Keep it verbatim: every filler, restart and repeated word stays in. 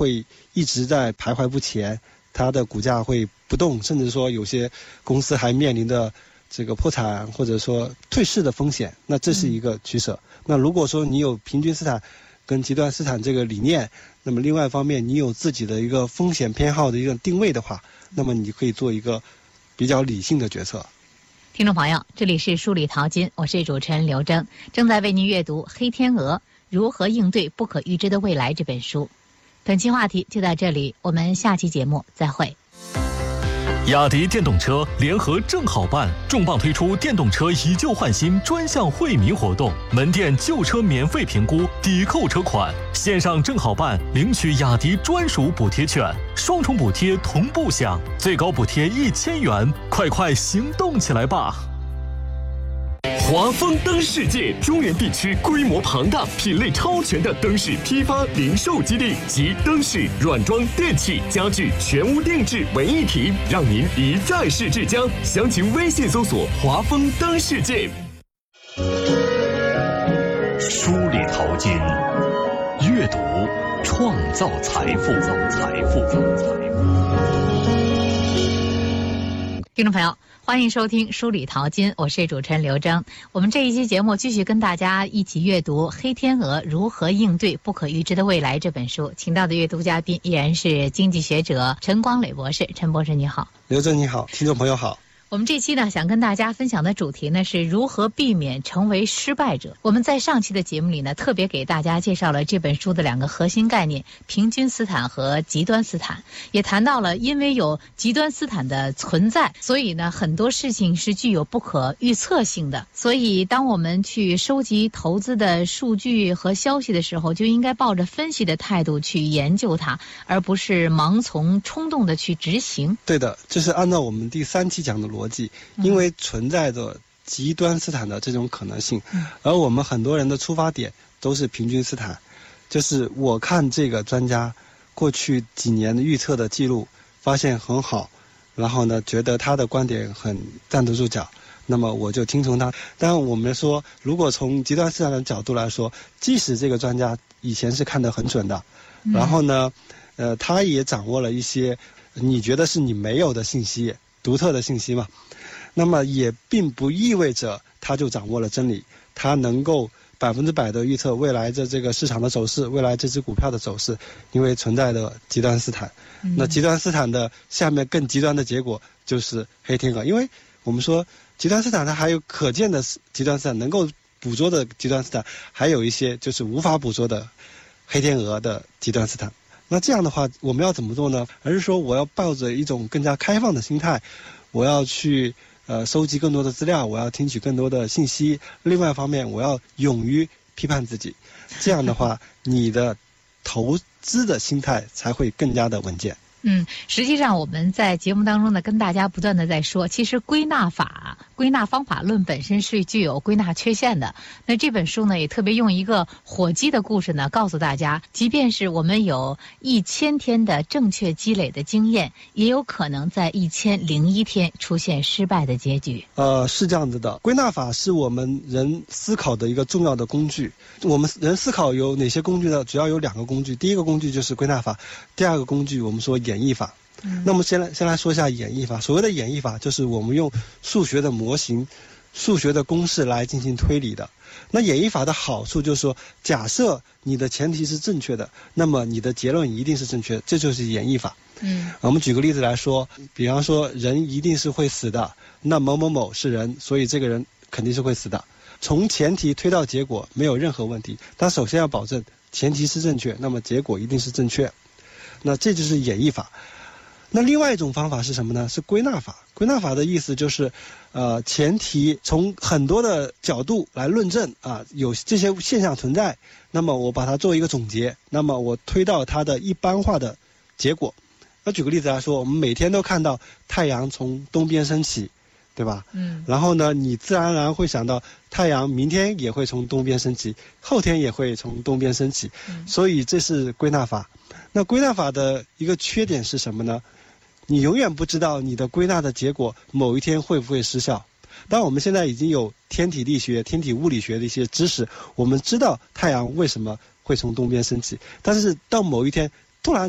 会一直在徘徊不前，它的股价会不动，甚至说有些公司还面临着这个破产或者说退市的风险，那这是一个取舍。嗯、那如果说你有平均资产跟极端资产这个理念，那么另外一方面你有自己的一个风险偏好的一个定位的话，那么你可以做一个比较理性的决策。 听众朋友，这里是梳理淘金，我是主持人刘征，正在为您阅读《黑天鹅：如何应对不可预知的未来》这本书。本期话题就到这里，我们下期节目再会。 雅迪电动车联合正好办重磅推出电动车以旧换新专项惠民活动，门店旧车免费评估，抵扣车款，线上正好办领取雅迪专属补贴券，双重补贴同步享，最高补贴一千元，快快行动起来吧！华丰灯世界中原地区规模庞大、品类超全的灯饰批发零售基地及灯饰、软装、电器、家具全屋定制为一体，让您一站式至江。详情微信搜索“华丰灯世界”。 梳理淘金，阅读创造财富，财富，财富。 听众朋友，欢迎收听梳理淘金，我是主持人刘征。我们这一期节目继续跟大家一起阅读《黑天鹅如何应对不可预知的未来》这本书，请到的阅读嘉宾依然是经济学者陈光磊博士。陈博士你好。 刘征你好，听众朋友好。 我们这期呢，想跟大家分享的主题呢是如何避免成为失败者。我们在上期的节目里呢，特别给大家介绍了这本书的两个核心概念：平均斯坦和极端斯坦。也谈到了，因为有极端斯坦的存在，所以呢，很多事情是具有不可预测性的。所以，当我们去收集投资的数据和消息的时候，就应该抱着分析的态度去研究它，而不是盲从冲动的去执行。 对的，这是按照我们第三期讲的逻辑，因为存在着极端斯坦的这种可能性，而我们很多人的出发点都是平均斯坦，就是我看这个专家过去几年的预测的记录发现很好，然后呢觉得他的观点很站得住脚，那么我就听从他。但我们说，如果从极端斯坦的角度来说，即使这个专家以前是看得很准的，然后呢呃他也掌握了一些你觉得是你没有的信息，独特的信息嘛，那么也并不意味着他就掌握了真理，他能够百分之百的预测未来的这个市场的走势，未来这只股票的走势，因为存在的极端斯坦。嗯、那极端斯坦的下面更极端的结果就是黑天鹅，因为我们说极端斯坦它还有可见的极端斯坦，能够捕捉的极端斯坦，还有一些就是无法捕捉的黑天鹅的极端斯坦。那这样的话我们要怎么做呢？而是说我要抱着一种更加开放的心态，我要去呃收集更多的资料，我要听取更多的信息，另外一方面我要勇于批判自己，这样的话你的投资的心态才会更加的稳健。 嗯，实际上我们在节目当中呢，跟大家不断的在说，其实归纳法、归纳方法论本身是具有归纳缺陷的。那这本书呢，也特别用一个火鸡的故事呢，告诉大家，即便是我们有一千天的正确积累的经验，也有可能在一千零一天出现失败的结局。 呃，是这样子的，归纳法是我们人思考的一个重要的工具。我们人思考有哪些工具呢？主要有两个工具，第一个工具就是归纳法，第二个工具我们说演绎法。嗯、那么先来先来说一下演绎法。所谓的演绎法，就是我们用数学的模型、数学的公式来进行推理的。那演绎法的好处就是说，假设你的前提是正确的，那么你的结论一定是正确的，这就是演绎法。嗯，我们举个例子来说，比方说人一定是会死的，那某某某是人，所以这个人肯定是会死的。从前提推到结果没有任何问题，但首先要保证前提是正确，那么结果一定是正确。那这就是演绎法。那另外一种方法是什么呢？是归纳法。归纳法的意思就是，呃，前提从很多的角度来论证啊，有这些现象存在，那么我把它做一个总结，那么我推到它的一般化的结果。那举个例子来说，我们每天都看到太阳从东边升起，对吧？嗯。然后呢，你自然而然会想到太阳明天也会从东边升起，后天也会从东边升起，嗯、所以这是归纳法。那归纳法的一个缺点是什么呢？你永远不知道你的归纳的结果某一天会不会失效。当然我们现在已经有天体力学、天体物理学的一些知识，我们知道太阳为什么会从东边升起，但是到某一天突然